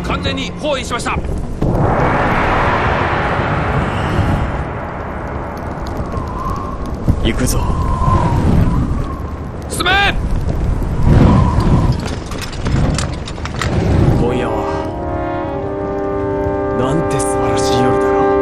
完全に包囲しました。 行くぞ。 進め。